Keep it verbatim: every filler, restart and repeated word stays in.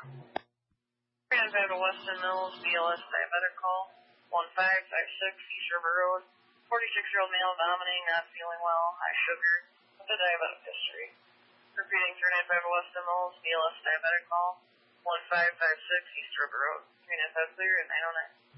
three nine five to Weston Mills, B L S diabetic call, one five five six East River Road, forty-six-year-old male vomiting, not feeling well, high sugar, with a diabetic history. Repeating three nine five to Weston Mills, B L S diabetic call, one five five six East River Road, three nine five clear at nine oh nine.